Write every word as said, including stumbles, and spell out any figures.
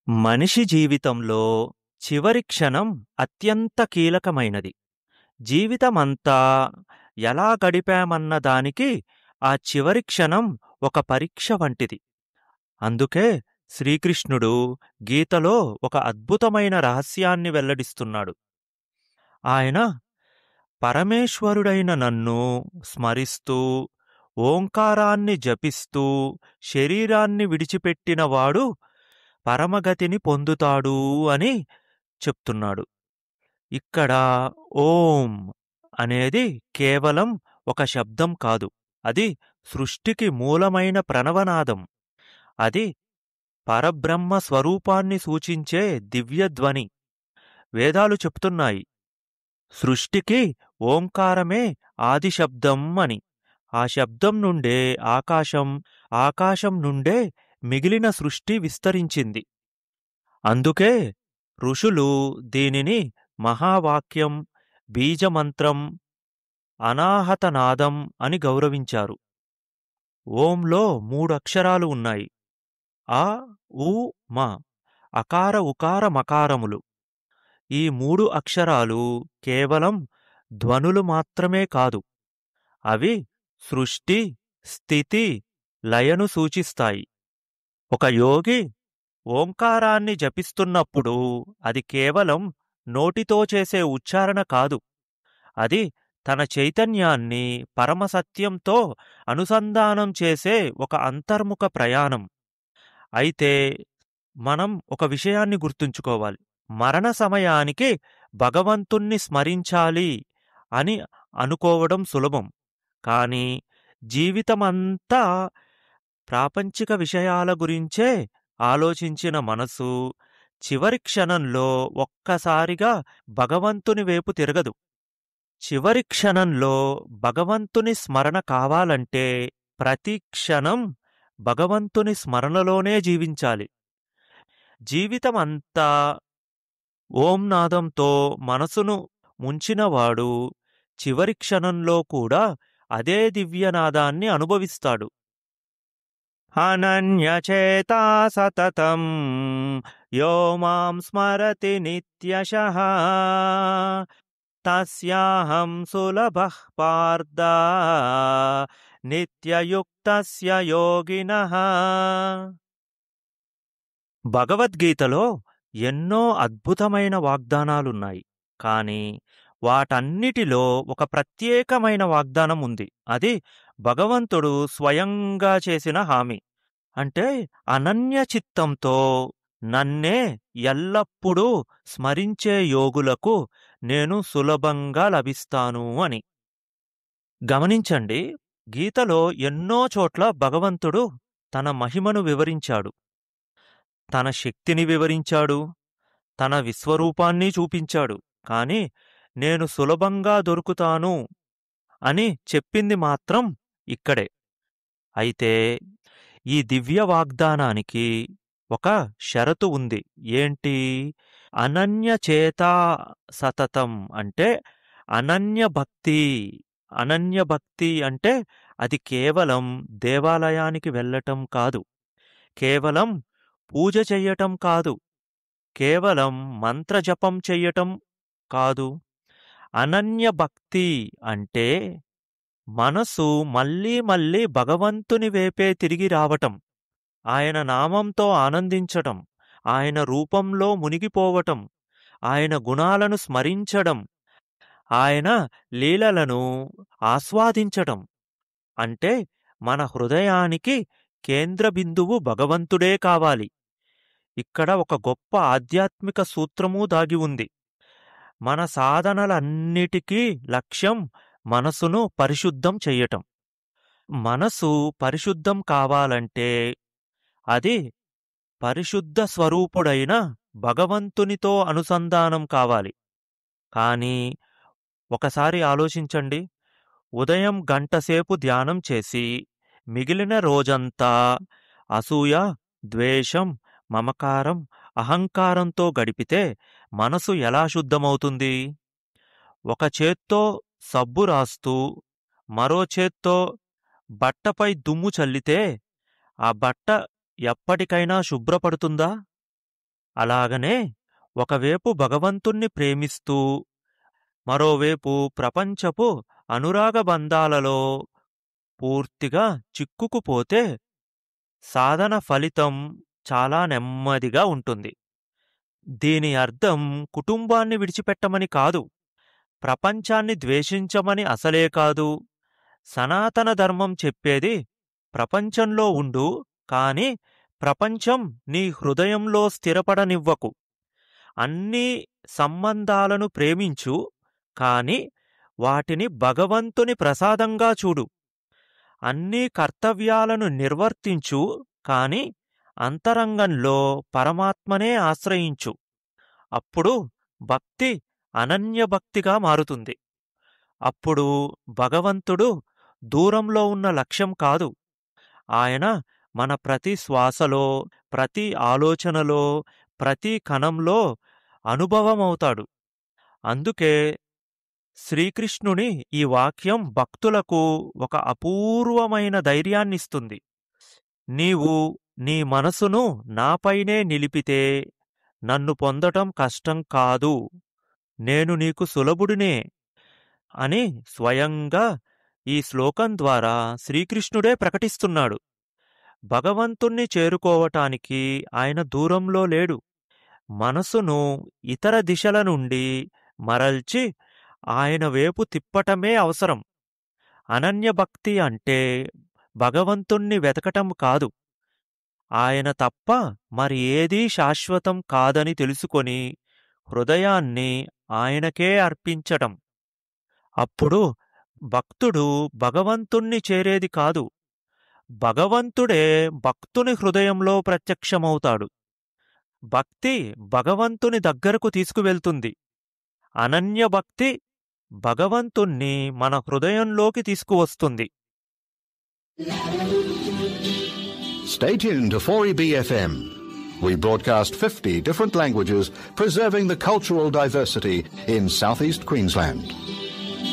మనిషి జీవితంలో చివరి క్షణం అత్యంత కీలకమైనది. జీవితమంతా ఎలా గడిపామన్న దానికి ఆ చివరి క్షణం ఒక పరీక్ష వంటిది. అందుకే శ్రీకృష్ణుడు గీతలో ఒక అద్భుతమైన రహస్యాన్ని వెల్లడిస్తున్నాడు. ఆయన పరమేశ్వరుడైన నన్ను స్మరిస్తూ, ఓంకారాన్ని జపిస్తూ శరీరాన్ని విడిచిపెట్టినవాడు పరమగతిని పొందుతాడు అని చెప్తున్నాడు. ఇక్కడ ఓం అనేది కేవలం ఒక శబ్దం కాదు. అది సృష్టికి మూలమైన ప్రణవనాదం. అది పరబ్రహ్మ స్వరూపాన్ని సూచించే దివ్యధ్వని. వేదాలు చెప్తున్నాయి, సృష్టికి ఓంకారమే ఆది శబ్దం అని. ఆ శబ్దం నుండే ఆకాశం, ఆకాశం నుండే మిగిలిన సృష్టి విస్తరించింది. అందుకే ఋషులు దీనిని మహావాక్యం, బీజమంత్రం, అనాహతనాదం అని గౌరవించారు. ఓంలో మూడు అక్షరాలు ఉన్నాయి. అ, ఉ, మ. అకార ఉకార మకారములు. ఈ మూడు అక్షరాలు కేవలం ధ్వనులు మాత్రమే కాదు. అవి సృష్టి, స్థితి, లయను సూచిస్తాయి. ఒక యోగి ఓంకారాన్ని జపిస్తున్నప్పుడు అది కేవలం నోటితో చేసే ఉచ్చారణ కాదు. అది తన చైతన్యాన్ని పరమసత్యంతో అనుసంధానం చేసే ఒక అంతర్ముఖ ప్రయాణం. అయితే మనం ఒక విషయాన్ని గుర్తుంచుకోవాలి. మరణ సమయానికి భగవంతుణ్ణి స్మరించాలి అని అనుకోవడం సులభం. కానీ జీవితమంతా ప్రాపంచిక విషయాల గురించే ఆలోచించిన మనసు చివరి క్షణంలో ఒక్కసారిగా భగవంతుని వైపు తిరగదు. చివరి క్షణంలో భగవంతుని స్మరణ కావాలంటే ప్రతి క్షణం భగవంతుని స్మరణలోనే జీవించాలి. జీవితమంతా ఓం నాదంతో మనసును ముంచినవాడు చివరి క్షణంలో కూడా అదే దివ్యనాదాన్ని అనుభవిస్తాడు. అనన్యచేతా సతతం యో మాం స్మరతి నిత్యశః తస్యాహం సులభః పార్థ నిత్యయుక్తస్య యోగినః. భగవద్గీతలో ఎన్నో అద్భుతమైన వాగ్దానాలున్నాయి. కానీ వాటన్నిటిలో ఒక ప్రత్యేకమైన వాగ్దానం ఉంది. అది భగవంతుడు స్వయంగా చేసిన హామీ. అంటే అనన్య చిత్తంతో నన్నే ఎల్లప్పుడూ స్మరించే యోగులకు నేను సులభంగా లభిస్తాను అని. గమనించండి, గీతలో ఎన్నో చోట్ల భగవంతుడు తన మహిమను వివరించాడు, తన శక్తిని వివరించాడు, తన విశ్వరూపాన్ని చూపించాడు. కాని నేను సులభంగా దొరుకుతాను అని చెప్పింది మాత్రం ఇక్కడే. అయితే ఈ దివ్య వాగ్దానానికి ఒక షరతు ఉంది. ఏంటి? అనన్యచేతా సతతం అంటే అనన్య భక్తి. అనన్య భక్తి అంటే అది కేవలం దేవాలయానికి వెళ్ళటం కాదు, కేవలం పూజ చెయ్యటం కాదు, కేవలం మంత్రజపం చెయ్యటం కాదు. అనన్య భక్తి అంటే మనసు మళ్ళీ మళ్ళీ భగవంతుని వైపే తిరిగి రావటం, ఆయన నామంతో ఆనందించటం, ఆయన రూపంలో మునిగిపోవటం, ఆయన గుణాలను స్మరించడం, ఆయన లీలలను ఆస్వాదించటం. అంటే మన హృదయానికి కేంద్ర బిందువు భగవంతుడే కావాలి. ఇక్కడ ఒక గొప్ప ఆధ్యాత్మిక సూత్రమూ దాగి ఉంది. మన సాధనలన్నిటికీ లక్ష్యం మనసును పరిశుద్ధం చెయ్యటం. మనసు పరిశుద్ధం కావాలంటే అది పరిశుద్ధ స్వరూపుడైన భగవంతునితో అనుసంధానం కావాలి. కానీ ఒకసారి ఆలోచించండి, ఉదయం గంటసేపు ధ్యానం చేసి మిగిలిన రోజంతా అసూయ, ద్వేషం, మమకారం, అహంకారంతో గడిపితే మనసు ఎలా శుద్ధమవుతుంది? ఒక చేత్తో సబ్బు రాస్తూ మరో చేత్తో బట్టపై దుమ్ము చల్లితే ఆ బట్ట ఎప్పటికైనా శుభ్రపడుతుందా? అలాగనే ఒకవేపు భగవంతుణ్ణి ప్రేమిస్తూ మరోవేపు ప్రపంచపు అనురాగ బంధాలలో పూర్తిగా చిక్కుకుపోతే సాధన ఫలితం చాలా నెమ్మదిగా ఉంటుంది. దీని అర్థం కుటుంబాన్ని విడిచిపెట్టమని కాదు, ప్రపంచాన్ని ద్వేషించమని అసలే కాదు. సనాతన ధర్మం చెప్పేది ప్రపంచంలో ఉండు, కాని ప్రపంచం నీ హృదయంలో స్థిరపడనివ్వకు. అన్ని సంబంధాలను ప్రేమించు, కాని వాటిని భగవంతుని ప్రసాదంగా చూడు. అన్ని కర్తవ్యాలను నిర్వర్తించు, కాని అంతరంగంలో పరమాత్మనే ఆశ్రయించు. అప్పుడు భక్తి అనన్యభక్తిగా మారుతుంది. అప్పుడు భగవంతుడు దూరంలో ఉన్న లక్ష్యం కాదు, ఆయన మన ప్రతి శ్వాసలో, ప్రతి ఆలోచనలో, ప్రతి కణంలో అనుభవమవుతాడు. అందుకే శ్రీకృష్ణుని ఈ వాక్యం భక్తులకు ఒక అపూర్వమైన ధైర్యాన్నిస్తుంది. నీవు నీ మనసును నాపైనే నిలిపితే నన్ను పొందటం కష్టం కాదు, నేను నీకు సులభుడినే అని స్వయంగా ఈ శ్లోకం ద్వారా శ్రీకృష్ణుడే ప్రకటిస్తున్నాడు. భగవంతుణ్ణి చేరుకోవటానికి ఆయన దూరంలో లేడు. మనసును ఇతర దిశల నుండి మరల్చి ఆయన వైపు తిప్పటమే అవసరం. అనన్యభక్తి అంటే భగవంతుణ్ణి వెతకటం కాదు, ఆయన తప్ప మరి ఏదీ శాశ్వతం కాదని తెలుసుకొని హృదయాన్ని ఆయనకే అర్పించటం. అప్పుడు భక్తుడు భగవంతుణ్ణి చేరేది కాదు, భగవంతుడే భక్తుని హృదయంలో ప్రత్యక్షమవుతాడు. భక్తి భగవంతుని దగ్గరకు తీసుకువెళ్తుంది. అనన్యభక్తి భగవంతుణ్ణి మన హృదయంలోకి తీసుకువస్తుంది. Stay tuned to four E B F M. We broadcast fifty different languages, preserving the cultural diversity in southeast Queensland.